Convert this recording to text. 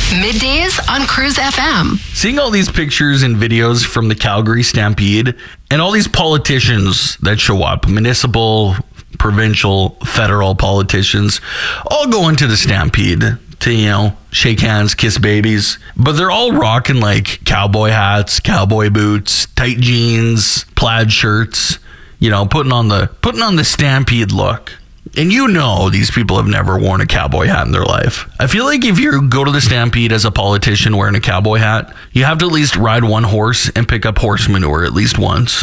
Middays on Cruise FM. Seeing all these pictures and videos from the Calgary Stampede and all these politicians that show up, municipal, provincial, federal politicians, all going to the Stampede to, shake hands, kiss babies. But they're all rocking like cowboy hats, cowboy boots, tight jeans, plaid shirts, putting on the Stampede look. And these people have never worn a cowboy hat in their life. I feel like if you go to the Stampede as a politician wearing a cowboy hat, you have to at least ride one horse and pick up horse manure at least once.